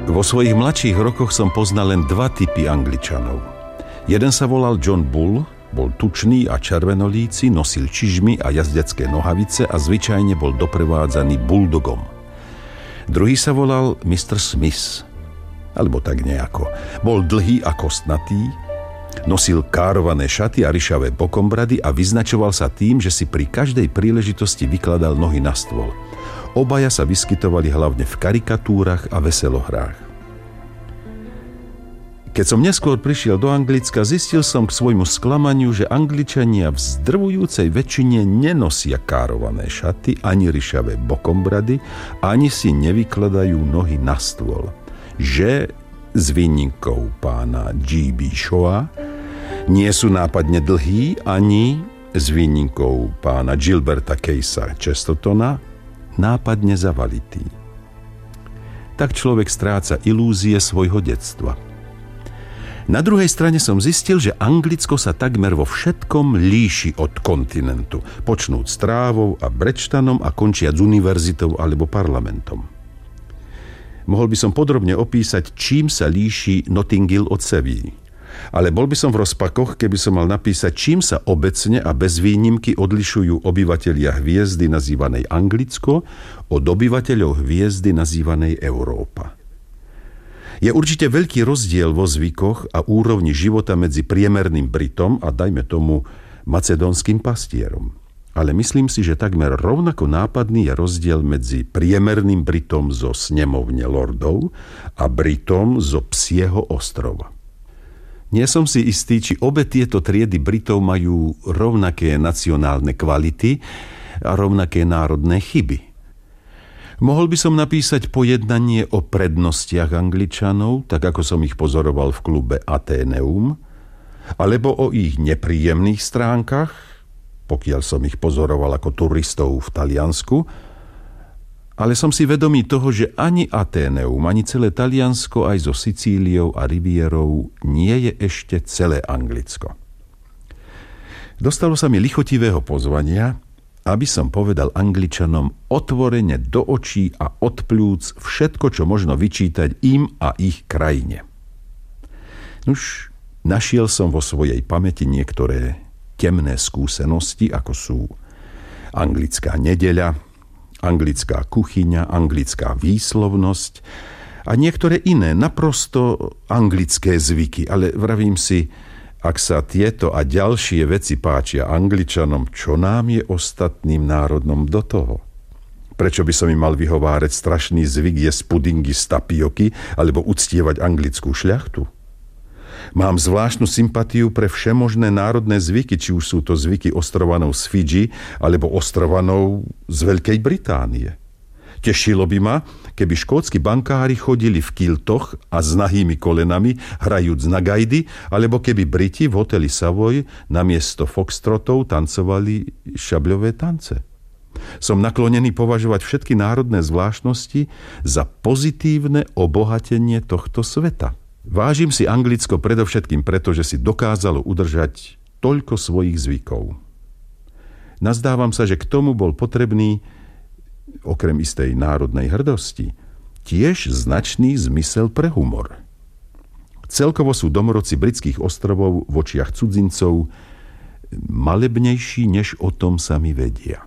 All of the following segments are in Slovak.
Vo svojich mladších rokoch som poznal len dva typy Angličanov. Jeden sa volal John Bull, bol tučný a červenolíci, nosil čižmy a jazdecké nohavice a zvyčajne bol doprevádzaný bulldogom. Druhý sa volal Mr. Smith, alebo tak nejako. Bol dlhý a kostnatý, nosil kárované šaty a ryšavé bokombrady a vyznačoval sa tým, že si pri každej príležitosti vykladal nohy na stôl. Obaja sa vyskytovali hlavne v karikatúrach a veselohrách. Keď som neskôr prišiel do Anglicka, zistil som k svojmu sklamaniu, že Angličania v zdrvujúcej väčšine nenosia kárované šaty, ani ryšavé bokombrady, ani si nevykladajú nohy na stôl. Že s výnimkou pána G.B. Shawa nie sú nápadne dlhí, ani s výnimkou pána Gilberta Casea Chestertona nápadne zavalitý. Tak človek stráca ilúzie svojho detstva. Na druhej strane som zistil, že Anglicko sa takmer vo všetkom líši od kontinentu, počnúc trávou a brečtanom a končiac univerzitou alebo parlamentom. Mohol by som podrobne opísať, čím sa líši Notting Hill od Sevilly. Ale bol by som v rozpakoch, keby som mal napísať, čím sa obecne a bez výnimky odlišujú obyvatelia hviezdy nazývanej Anglicko od obyvateľov hviezdy nazývanej Európa. Je určite veľký rozdiel vo zvykoch a úrovni života medzi priemerným Britom a dajme tomu macedónskym pastierom. Ale myslím si, že takmer rovnako nápadný je rozdiel medzi priemerným Britom zo snemovne lordov a Britom zo Psieho ostrova. Nie som si istý, či obe tieto triedy Britov majú rovnaké nacionálne kvality a rovnaké národné chyby. Mohol by som napísať pojednanie o prednostiach Angličanov, tak ako som ich pozoroval v klube Atheneum, alebo o ich nepríjemných stránkach, pokiaľ som ich pozoroval ako turistov v Taliansku, ale som si vedomý toho, že ani Atheneum, ani celé Taliansko aj so Sicíliou a Rivierou nie je ešte celé Anglicko. Dostalo sa mi lichotivého pozvania, aby som povedal Angličanom otvorene do očí a od pľúc všetko, čo možno vyčítať im a ich krajine. Nuž, našiel som vo svojej pamäti niektoré temné skúsenosti, ako sú anglická nedeľa, anglická kuchyňa, anglická výslovnosť a niektoré iné, naprosto anglické zvyky. Ale vravím si, ak sa tieto a ďalšie veci páčia Angličanom, čo nám je ostatným národom do toho? Prečo by som im mal vyhovárať strašný zvyk jesť pudingy z tapioky alebo uctievať anglickú šľachtu? Mám zvláštnu sympatiu pre všemožné národné zvyky, či už sú to zvyky ostrovanov z Fidži alebo ostrovanov z Veľkej Británie. Tešilo by ma, keby škótsky bankári chodili v kiltoch a s nahými kolenami, hrajúc na gajdy, alebo keby Briti v hoteli Savoy namiesto foxtrotov tancovali šabľové tance. Som naklonený považovať všetky národné zvláštnosti za pozitívne obohatenie tohto sveta. Vážim si Anglicko predovšetkým preto, že si dokázalo udržať toľko svojich zvykov. Nazdávam sa, že k tomu bol potrebný, okrem istej národnej hrdosti, tiež značný zmysel pre humor. Celkovo sú domorodci britských ostrovov v očiach cudzincov malebnejší, než o tom sami vedia.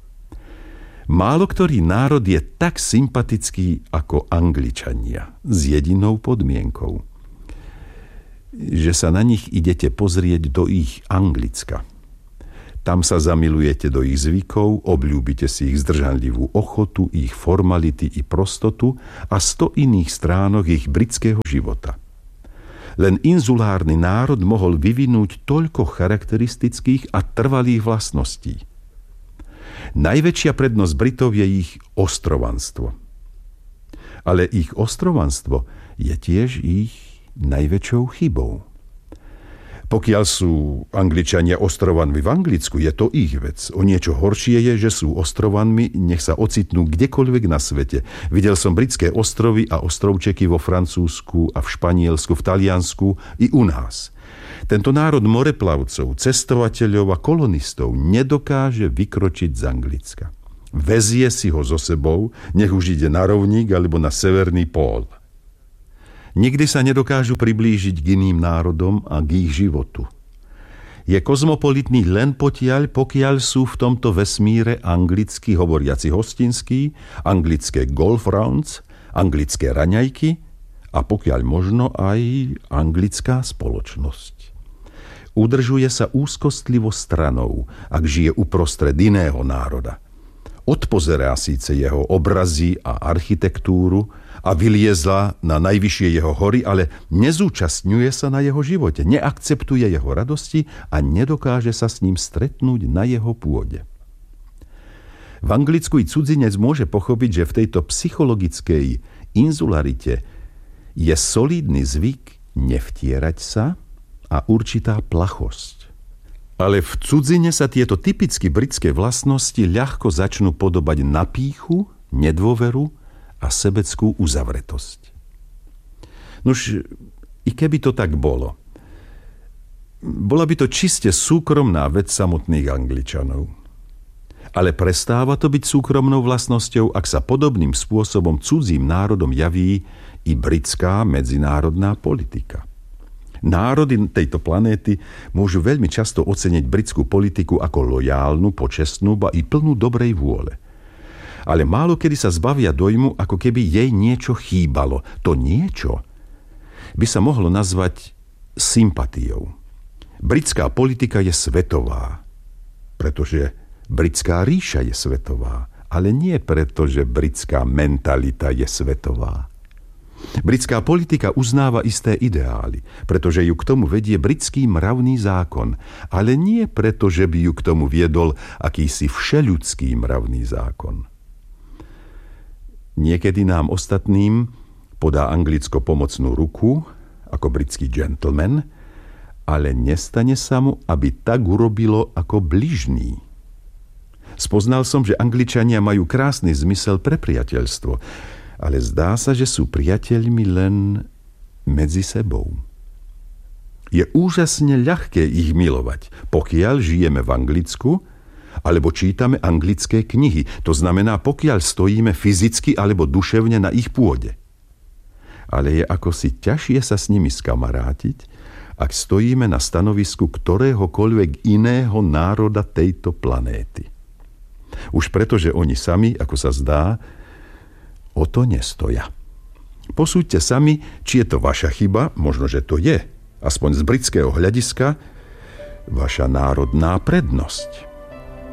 Málo ktorý národ je tak sympatický ako Angličania, s jedinou podmienkou, že sa na nich idete pozrieť do ich Anglicka. Tam sa zamilujete do ich zvykov, obľúbite si ich zdržanlivú ochotu, ich formality i prostotu a 100 iných stránok ich britského života. Len inzulárny národ mohol vyvinúť toľko charakteristických a trvalých vlastností. Najväčšia prednosť Britov je ich ostrovanstvo. Ale ich ostrovanstvo je tiež ich najväčšou chybou. Pokiaľ sú Angličania ostrovanmi v Anglicku, je to ich vec. O niečo horšie je, že sú ostrovanmi, nech sa ocitnú kdekoľvek na svete. Videl som britské ostrovy a ostrovčeky vo Francúzsku a v Španielsku, v Taliansku i u nás. Tento národ moreplavcov, cestovateľov a kolonistov nedokáže vykročiť z Anglicka. Vezie si ho so sebou, nech už ide na rovník alebo na severný pól. Nikdy sa nedokážu priblížiť k iným národom a k ich životu. Je kozmopolitný len pokiaľ sú v tomto vesmíre anglicky hovoriaci hostinskí, anglické golf rounds, anglické raňajky a pokiaľ možno aj anglická spoločnosť. Udržuje sa úzkostlivo stranou, ak žije uprostred iného národa. Odpozerá síce jeho obrazy a architektúru a vyliezla na najvyššie jeho hory, ale nezúčastňuje sa na jeho živote, neakceptuje jeho radosti a nedokáže sa s ním stretnúť na jeho pôde. V Anglicku i cudzinec môže pochopiť, že v tejto psychologickej inzularite je solídny zvyk nevtierať sa a určitá plachosť. Ale v cudzine sa tieto typicky britské vlastnosti ľahko začnú podobať na pýchu, nedôveru a sebeckú uzavretosť. Nuž, i keby to tak bolo, bola by to čiste súkromná vec samotných Angličanov. Ale prestáva to byť súkromnou vlastnosťou, ak sa podobným spôsobom cudzím národom javí i britská medzinárodná politika. Národy tejto planéty môžu veľmi často oceniť britskú politiku ako lojálnu, počestnú, ba i plnú dobrej vôle. Ale málo kedy sa zbavia dojmu, ako keby jej niečo chýbalo. To niečo by sa mohlo nazvať sympatiou. Britská politika je svetová, pretože britská ríša je svetová, ale nie preto, že britská mentalita je svetová. Britská politika uznáva isté ideály, pretože ju k tomu vedie britský mravný zákon, ale nie preto, že by ju k tomu viedol akýsi všeľudský mravný zákon. Niekedy nám ostatným podá Anglicko pomocnú ruku, ako britský gentleman, ale nestane sa mu, aby tak urobilo ako bližný. Spoznal som, že Angličania majú krásny zmysel pre priateľstvo, ale zdá sa, že sú priateľmi len medzi sebou. Je úžasne ľahké ich milovať, pokiaľ žijeme v Anglicku, alebo čítame anglické knihy. To znamená, pokiaľ stojíme fyzicky alebo duševne na ich pôde. Ale je ako si ťažšie sa s nimi skamarátiť, ak stojíme na stanovisku ktoréhokoľvek iného národa tejto planéty. Už preto, že oni sami, ako sa zdá, o to nestoja. Posúďte sami, či je to vaša chyba, možno, že to je, aspoň z britského hľadiska, vaša národná prednosť.